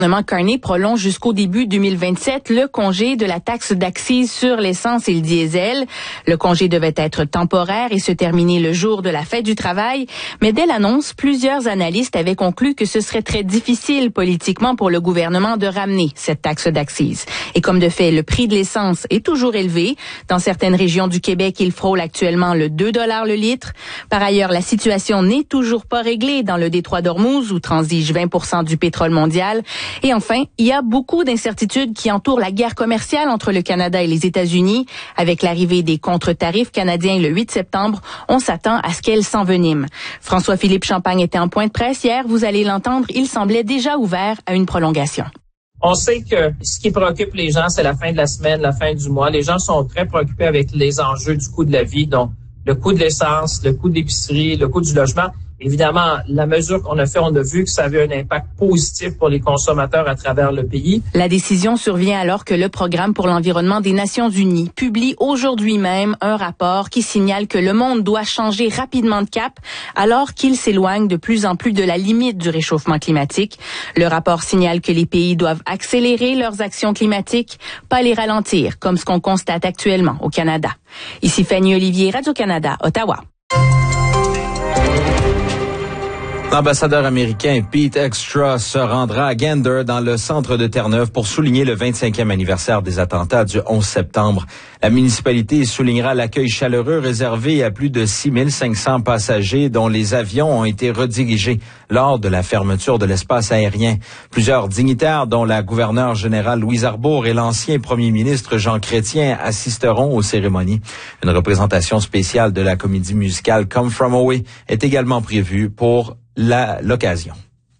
Le gouvernement Carney prolonge jusqu'au début 2027 le congé de la taxe d'accise sur l'essence et le diesel. Le congé devait être temporaire et se terminer le jour de la fête du travail, mais dès l'annonce, plusieurs analystes avaient conclu que ce serait très difficile politiquement pour le gouvernement de ramener cette taxe d'accise. Et comme de fait, le prix de l'essence est toujours élevé. Dans certaines régions du Québec, il frôle actuellement le 2 $ le litre. Par ailleurs, la situation n'est toujours pas réglée dans le détroit d'Ormuz où transige 20% du pétrole mondial. Et enfin, il y a beaucoup d'incertitudes qui entourent la guerre commerciale entre le Canada et les États-Unis. Avec l'arrivée des contre-tarifs canadiens le 8 septembre, on s'attend à ce qu'elles s'enveniment. François-Philippe Champagne était en point de presse hier. Vous allez l'entendre, il semblait déjà ouvert à une prolongation. On sait que ce qui préoccupe les gens, c'est la fin de la semaine, la fin du mois. Les gens sont très préoccupés avec les enjeux du coût de la vie, donc le coût de l'essence, le coût de l'épicerie, le coût du logement. Évidemment, la mesure qu'on a fait, on a vu que ça avait un impact positif pour les consommateurs à travers le pays. La décision survient alors que le Programme pour l'environnement des Nations unies publie aujourd'hui même un rapport qui signale que le monde doit changer rapidement de cap alors qu'il s'éloigne de plus en plus de la limite du réchauffement climatique. Le rapport signale que les pays doivent accélérer leurs actions climatiques, pas les ralentir, comme ce qu'on constate actuellement au Canada. Ici Fanny Olivier, Radio-Canada, Ottawa. L'ambassadeur américain Pete Extra se rendra à Gander dans le centre de Terre-Neuve pour souligner le 25e anniversaire des attentats du 11 septembre. La municipalité soulignera l'accueil chaleureux réservé à plus de 6500 passagers dont les avions ont été redirigés lors de la fermeture de l'espace aérien. Plusieurs dignitaires, dont la gouverneure générale Louise Arbour et l'ancien premier ministre Jean Chrétien, assisteront aux cérémonies. Une représentation spéciale de la comédie musicale Come From Away est également prévue pour l'occasion.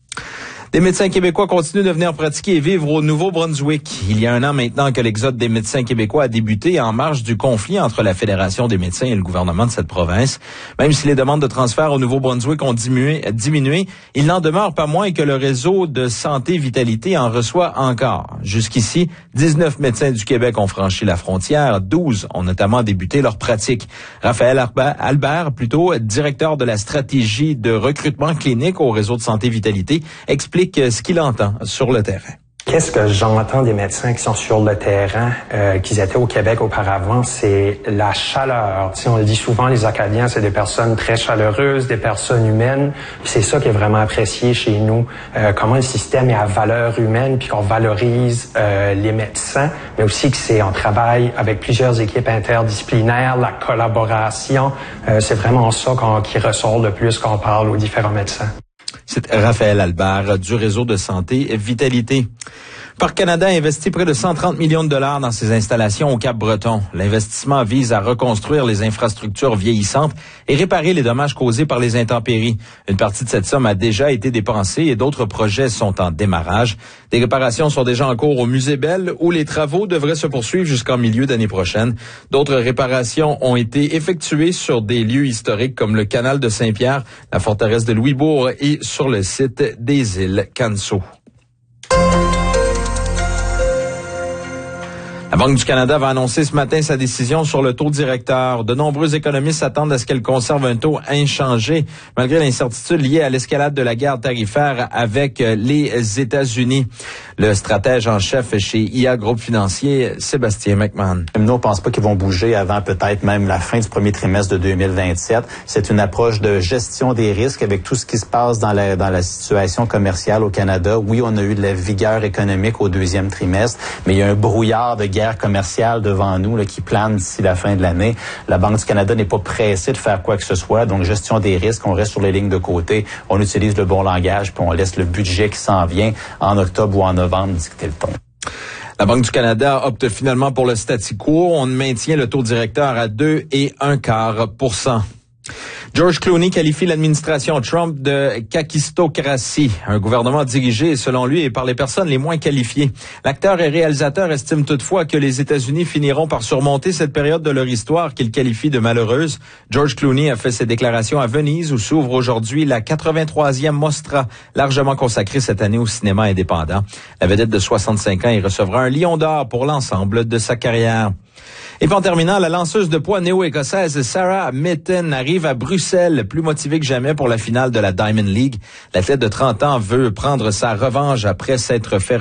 Des médecins québécois continuent de venir pratiquer et vivre au Nouveau-Brunswick. Il y a un an maintenant que l'exode des médecins québécois a débuté en marge du conflit entre la Fédération des médecins et le gouvernement de cette province. Même si les demandes de transfert au Nouveau-Brunswick ont diminué, il n'en demeure pas moins que le réseau de santé vitalité en reçoit encore. Jusqu'ici, 19 médecins du Québec ont franchi la frontière, 12 ont notamment débuté leur pratique. Raphaël Albert, directeur de la stratégie de recrutement clinique au réseau de santé vitalité, explique ce qu'il entend sur le terrain. Qu'est-ce que j'entends des médecins qui sont sur le terrain, qu'ils étaient au Québec auparavant, c'est la chaleur. Tu sais, on le dit souvent, les Acadiens, c'est des personnes très chaleureuses, des personnes humaines. Puis c'est ça qui est vraiment apprécié chez nous, comment le système est à valeur humaine, puis qu'on valorise les médecins, mais aussi que on travaille avec plusieurs équipes interdisciplinaires, la collaboration. C'est vraiment ça qui ressort le plus quand on parle aux différents médecins. C'est Raphaël Albert du réseau de santé Vitalité. Parc Canada investit près de 130 millions de dollars dans ses installations au Cap-Breton. L'investissement vise à reconstruire les infrastructures vieillissantes et réparer les dommages causés par les intempéries. Une partie de cette somme a déjà été dépensée et d'autres projets sont en démarrage. Des réparations sont déjà en cours au Musée Bell où les travaux devraient se poursuivre jusqu'en milieu d'année prochaine. D'autres réparations ont été effectuées sur des lieux historiques comme le canal de Saint-Pierre, la forteresse de Louisbourg et sur le site des îles Canso. La Banque du Canada va annoncer ce matin sa décision sur le taux directeur. De nombreux économistes s'attendent à ce qu'elle conserve un taux inchangé, malgré l'incertitude liée à l'escalade de la guerre tarifaire avec les États-Unis. Le stratège en chef chez IA Groupe Financier, Sébastien McMahon. Nous, on pense pas qu'ils vont bouger avant peut-être même la fin du premier trimestre de 2027. C'est une approche de gestion des risques avec tout ce qui se passe dans la situation commerciale au Canada. Oui, on a eu de la vigueur économique au deuxième trimestre, mais il y a un brouillard de guerre commerciale devant nous là, qui plane d'ici la fin de l'année. La Banque du Canada n'est pas pressée de faire quoi que ce soit. Donc, gestion des risques, on reste sur les lignes de côté, on utilise le bon langage, puis on laisse le budget qui s'en vient en octobre ou en novembre dicter le ton. La Banque du Canada opte finalement pour le statu quo. On maintient le taux directeur à 2,25%. George Clooney qualifie l'administration Trump de kakistocratie, un gouvernement dirigé, selon lui, par les personnes les moins qualifiées. L'acteur et réalisateur estime toutefois que les États-Unis finiront par surmonter cette période de leur histoire qu'il qualifie de malheureuse. George Clooney a fait ses déclarations à Venise où s'ouvre aujourd'hui la 83e Mostra, largement consacrée cette année au cinéma indépendant. La vedette de 65 ans y recevra un Lion d'or pour l'ensemble de sa carrière. Et puis en terminant, la lanceuse de poids néo-écossaise Sarah Mitten arrive à Bruxelles, plus motivée que jamais pour la finale de la Diamond League. L'athlète de 30 ans veut prendre sa revanche après s'être fait